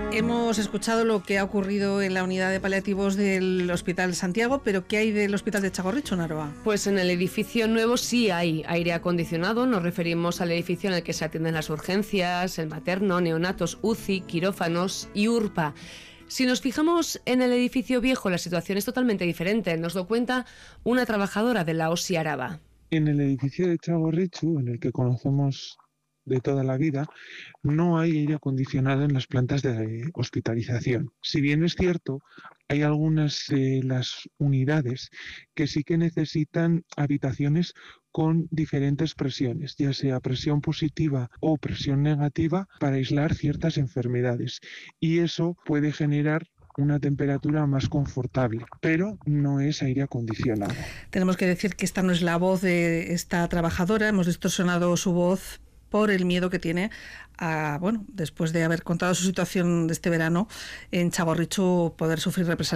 Hemos escuchado lo que ha ocurrido en la unidad de paliativos del Hospital Santiago, pero ¿qué hay del Hospital de Txagorritxu, Naroa? Pues en el edificio nuevo sí hay aire acondicionado. Nos referimos al edificio en el que se atienden las urgencias, el materno, neonatos, UCI, quirófanos y URPA. Si nos fijamos en el edificio viejo, la situación es totalmente diferente. Nos lo cuenta una trabajadora de la OSI Araba. En el edificio de Txagorritxu, en el que conocemos de toda la vida, no hay aire acondicionado en las plantas de hospitalización. Si bien es cierto, hay algunas de las unidades que sí que necesitan habitaciones con diferentes presiones, ya sea presión positiva o presión negativa, para aislar ciertas enfermedades. Y eso puede generar una temperatura más confortable, pero no es aire acondicionado. Tenemos que decir que esta no es la voz de esta trabajadora, hemos distorsionado su voz por el miedo que tiene a, después de haber contado su situación de este verano en Txagorritxu, poder sufrir represalias.